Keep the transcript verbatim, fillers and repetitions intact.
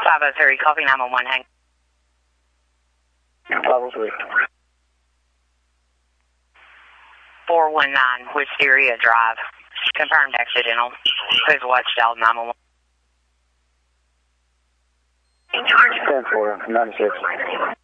five oh three, copy nine one one, hang. five oh three. four one nine, Wisteria Drive. Confirmed accidental. Please watch dial nine one one. ten four, ninety-six.